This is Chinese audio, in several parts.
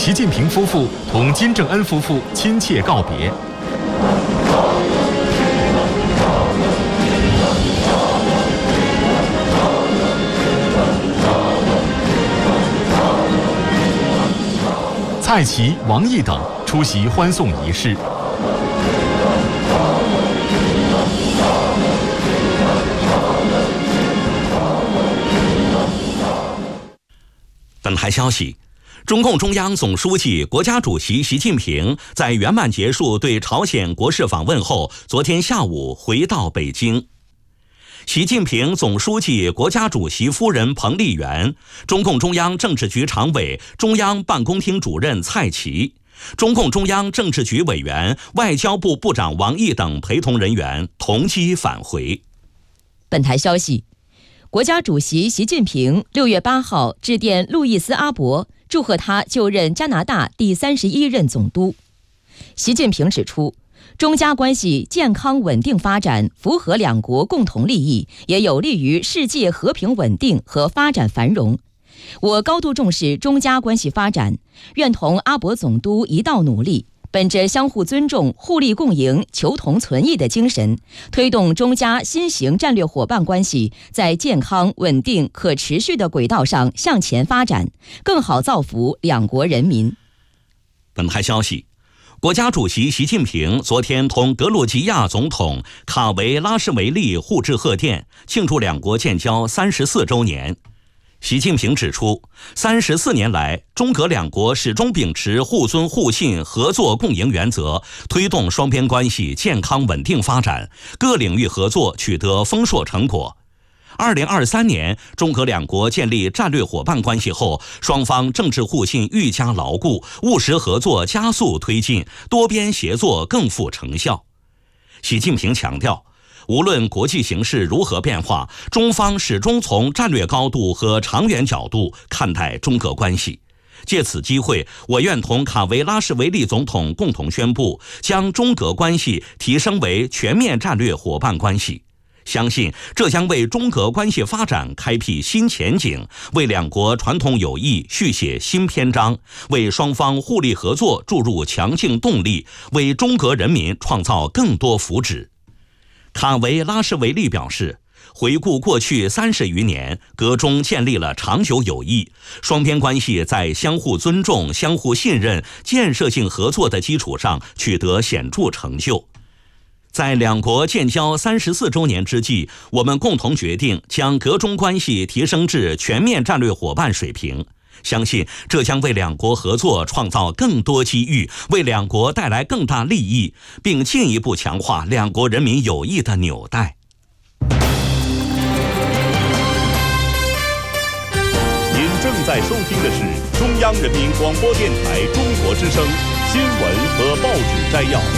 习近平夫妇同金正恩夫妇亲切告别。蔡奇、王毅等出席欢送仪式。 本台消息，中共中央总书记、国家主席习近平在圆满结束对朝鲜国事访问后，昨天下午回到北京。习近平总书记、国家主席夫人彭丽媛，中共中央政治局常委、中央办公厅主任蔡奇，中共中央政治局委员、外交部部长王毅等陪同人员同机返回。 本台消息，国家主席习近平6月8号致电路易斯·阿伯，祝贺他就任加拿大第31任总督。习近平指出，中加关系健康稳定发展，符合两国共同利益，也有利于世界和平稳定和发展繁荣。我高度重视中加关系发展，愿同阿伯总督一道努力，本着相互尊重、互利共赢、求同存异的精神，推动中加新型战略伙伴关系在健康、稳定、可持续的轨道上向前发展，更好造福两国人民。 本台消息，国家主席习近平昨天同格鲁吉亚总统卡维拉什维利互致贺电，庆祝两国建交34周年。习近平指出，34年来，中格两国始终秉持互尊互信、合作共赢原则，推动双边关系健康稳定发展，各领域合作取得丰硕成果。2023年，中格两国建立战略伙伴关系后，双方政治互信愈加牢固，务实合作加速推进，多边协作更富成效。习近平强调，无论国际形势如何变化，中方始终从战略高度和长远角度看待中格关系。借此机会，我愿同卡维拉什维利总统共同宣布，将中格关系提升为全面战略伙伴关系。相信这将为中格关系发展开辟新前景，为两国传统友谊续写新篇章，为双方互利合作注入强劲动力，为中格人民创造更多福祉。卡维拉什维利表示，回顾过去30余年，格中建立了长久友谊，双边关系在相互尊重、相互信任、建设性合作的基础上取得显著成就。在两国建交34周年之际，我们共同决定将格中关系提升至全面战略伙伴水平。相信这将为两国合作创造更多机遇，为两国带来更大利益，并进一步强化两国人民友谊的纽带。 您正在收听的是中央人民广播电台中国之声新闻和报纸摘要。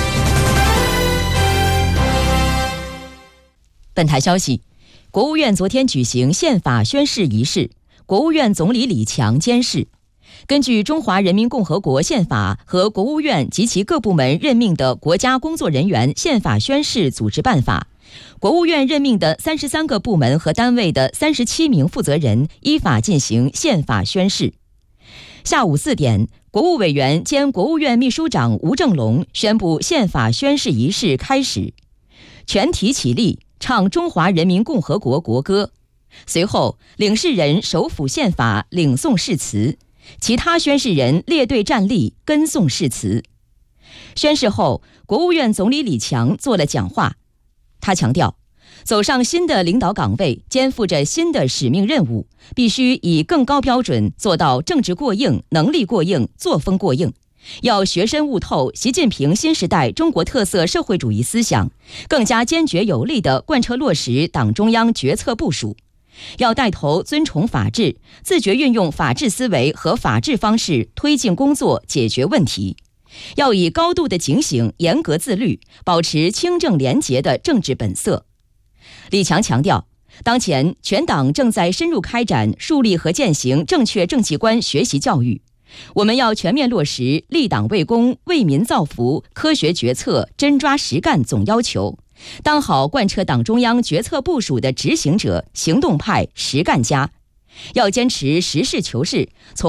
本台消息，国务院昨天举行宪法宣誓仪式，国务院总理李强监誓。根据《中华人民共和国宪法》和国务院及其各部门任命的国家工作人员宪法宣誓组织办法，国务院任命的33个部门和单位的37名负责人依法进行宪法宣誓。下午4点，国务委员兼国务院秘书长吴政龙宣布宪法宣誓仪式开始，全体起立，唱中华人民共和国国歌。随后，领誓人手抚宪法，领诵誓词，其他宣誓人列队站立，跟诵誓词。宣誓后，国务院总理李强做了讲话。他强调，走上新的领导岗位，肩负着新的使命任务，必须以更高标准做到政治过硬、能力过硬、作风过硬。要学深悟透习近平新时代中国特色社会主义思想，更加坚决有力地贯彻落实党中央决策部署。要带头尊崇法治，自觉运用法治思维和法治方式推进工作、解决问题。要以高度的警醒、严格自律，保持清正廉洁的政治本色。李强强调，当前全党正在深入开展树立和践行正确政绩观学习教育。我们要全面落实立党为公、为民造福、科学决策、真抓实干总要求，当好贯彻党中央决策部署的执行者、行动派、实干家。要坚持实事求是，从